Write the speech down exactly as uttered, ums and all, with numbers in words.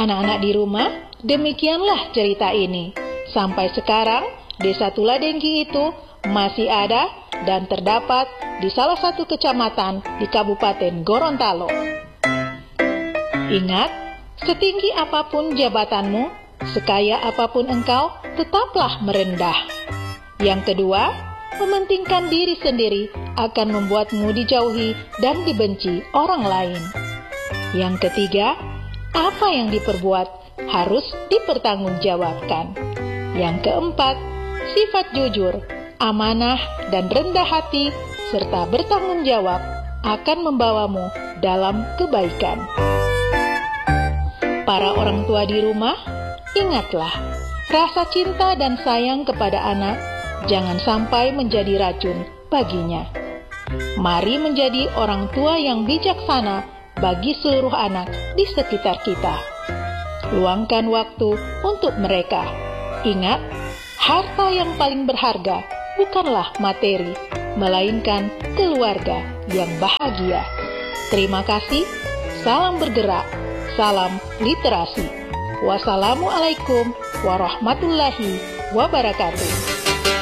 Anak-anak di rumah, demikianlah cerita ini. Sampai sekarang, Desa Tuladengki itu masih ada dan terdapat di salah satu kecamatan di Kabupaten Gorontalo. Ingat, setinggi apapun jabatanmu, sekaya apapun engkau, tetaplah merendah. Yang kedua, mementingkan diri sendiri akan membuatmu dijauhi dan dibenci orang lain. Yang ketiga, apa yang diperbuat harus dipertanggungjawabkan. Yang keempat, sifat jujur, amanah, dan rendah hati, serta bertanggung jawab akan membawamu dalam kebaikan. Para orang tua di rumah, ingatlah, rasa cinta dan sayang kepada anak jangan sampai menjadi racun baginya. Mari menjadi orang tua yang bijaksana bagi seluruh anak di sekitar kita. Luangkan waktu untuk mereka. Ingat, harta yang paling berharga bukanlah materi, melainkan keluarga yang bahagia. Terima kasih, salam bergerak, salam literasi. Wassalamualaikum warahmatullahi wabarakatuh.